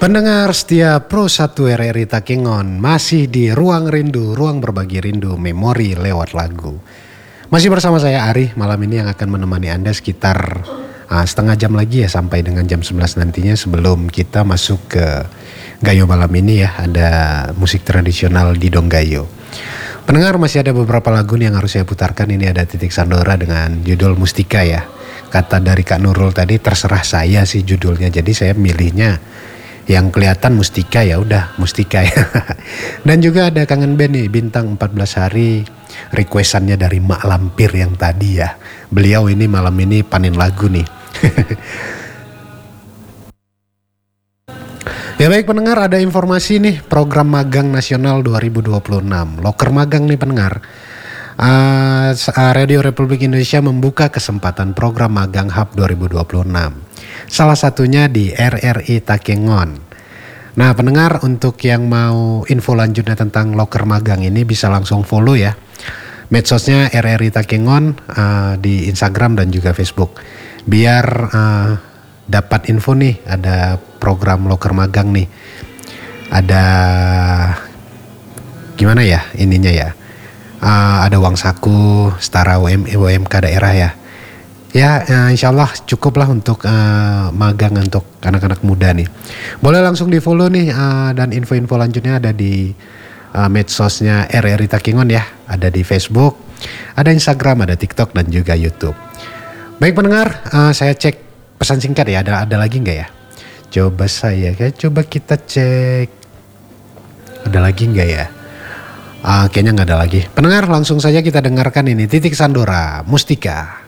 Pendengar setia Pro 1 RRI Takengon, masih di Ruang Rindu, ruang berbagi rindu, memori lewat lagu. Masih bersama saya Ari, malam ini yang akan menemani Anda sekitar setengah jam lagi ya, sampai dengan jam 11 nantinya, sebelum kita masuk ke Gayo malam ini ya. Ada musik tradisional di Dong Gayo. Pendengar, masih ada beberapa lagu nih yang harus saya putarkan. Ini ada Titik Sandora dengan judul Mustika ya. Kata dari Kak Nurul tadi, terserah saya sih judulnya, jadi saya milihnya yang kelihatan Mustika, ya udah Mustika ya. Dan juga ada Kangen Band nih, Bintang 14 Hari, requestannya dari Mak Lampir yang tadi ya. Beliau ini malam ini panen lagu nih. Ya baik pendengar, ada informasi nih, program magang nasional 2026. Loker magang nih pendengar. Radio Republik Indonesia membuka kesempatan program magang Hub 2026. Salah satunya di RRI Takengon. Nah pendengar, untuk yang mau info lanjutnya tentang loker magang ini bisa langsung follow ya medsosnya RRI Takengon di Instagram dan juga Facebook. Biar dapat info nih, ada program loker magang nih. Ada gimana ya ininya ya. Ada uang saku, setara UMK daerah ya. Ya insya Allah cukup lah untuk magang untuk anak-anak muda nih. Boleh langsung di follow nih, dan info-info lanjutnya ada di medsosnya RRI Takengon ya. Ada di Facebook, ada Instagram, ada TikTok dan juga YouTube. Baik pendengar, saya cek pesan singkat ya, ada lagi nggak ya? Coba kita cek, ada lagi nggak ya? Kayaknya nggak ada lagi. Pendengar, langsung saja kita dengarkan ini Titik Sandora, Mustika.